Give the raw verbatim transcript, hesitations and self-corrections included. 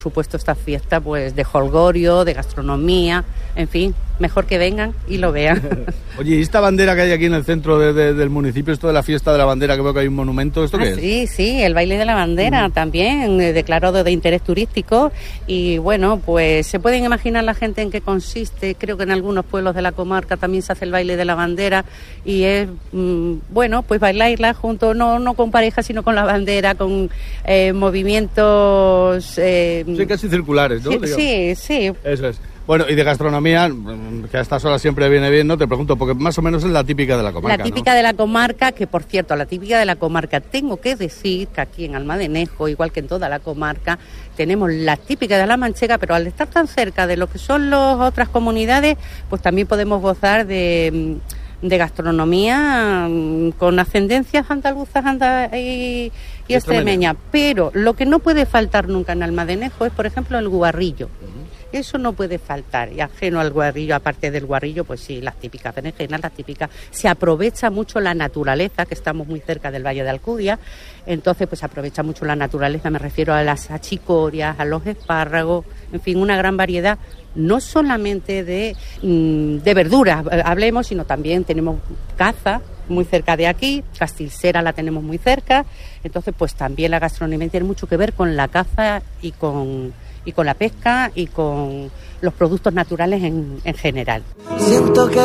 Por supuesto, esta fiesta pues de jolgorio, de gastronomía, en fin, mejor que vengan y lo vean. Oye, ¿y esta bandera que hay aquí en el centro de, de, del municipio, esto de la fiesta de la bandera, que veo que hay un monumento, ¿esto ah, qué es? Sí, sí, el baile de la bandera mm. también, eh, declarado de interés turístico, y bueno, pues se pueden imaginar la gente en qué consiste. Creo que en algunos pueblos de la comarca también se hace el baile de la bandera, y es, mm, bueno, pues bailarla junto, no, no con pareja, sino con la bandera, con eh, movimientos... Eh, Sí, casi circulares, ¿no? Sí, sí, sí. Eso es. Bueno, y de gastronomía, que a estas horas siempre viene bien, ¿no? Te pregunto, porque más o menos es la típica de la comarca, La típica, ¿no? de la comarca, que por cierto, la típica de la comarca, tengo que decir que aquí en Almadenejo, igual que en toda la comarca, tenemos la típica de la manchega, pero al estar tan cerca de lo que son las otras comunidades, pues también podemos gozar de... de gastronomía con ascendencias andaluzas anda, y, y extremeñas, pero lo que no puede faltar nunca en Almadenejo es, por ejemplo, el guarrillo. Uh-huh. Eso no puede faltar, y ajeno al guarrillo, aparte del guarrillo, pues sí, las típicas berenjenas, las típicas, se aprovecha mucho la naturaleza, que estamos muy cerca del Valle de Alcudia, entonces pues aprovecha mucho la naturaleza, me refiero a las achicorias, a los espárragos, en fin, una gran variedad, no solamente de, de verduras, hablemos, sino también tenemos caza muy cerca de aquí, Castilcera la tenemos muy cerca, entonces pues también la gastronomía tiene mucho que ver con la caza y con, y con la pesca y con los productos naturales en, en general. Siento que